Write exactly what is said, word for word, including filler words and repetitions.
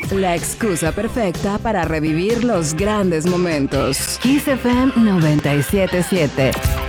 La excusa perfecta para revivir los grandes momentos. Kiss F M noventa y siete punto siete.